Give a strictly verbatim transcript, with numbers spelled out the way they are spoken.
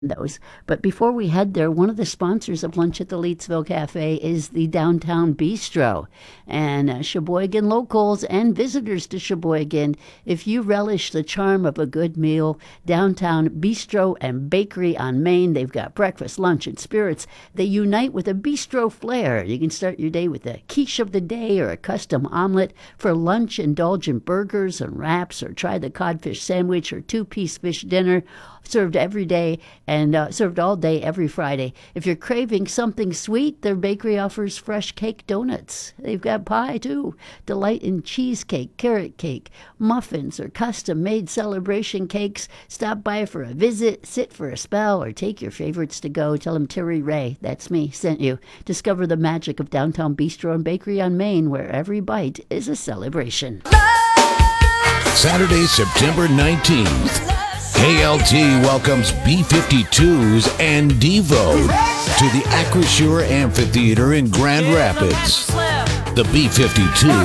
those. But before we head there, one of the sponsors of Lunch at the Leetsville Cafe is the Downtown Bistro. And uh, Sheboygan locals and visitors to Sheboygan, if you relish the charm of a good meal, Downtown Bistro and Bakery on Main, they've got breakfast, lunch, and spirits. They unite with a bistro flair. You can start your day with a quiche of the day or a custom omelet. For lunch, indulge in burgers and wraps, or try the codfish sandwich or two-piece fish dinner, served every day and uh, served all day every Friday. If you're craving something sweet, their bakery offers fresh cake donuts. They've got pie, too. Delight in cheesecake, carrot cake, muffins, or custom-made celebration cakes. Stop by for a visit, sit for a spell, or take your favorites to go. Tell them Terry Ray, that's me, sent you. Discover the magic of Downtown Bistro and Bakery on Main, where every bite is a celebration. Saturday, September nineteenth. K L T welcomes B fifty-twos and Devo to the Acrisure Amphitheater in Grand Rapids. The B fifty-two